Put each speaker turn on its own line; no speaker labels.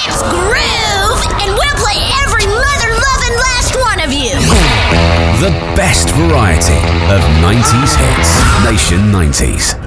Let's groove, and we'll play every mother-loving last one of you.
The best variety of 90s hits. Nation 90s.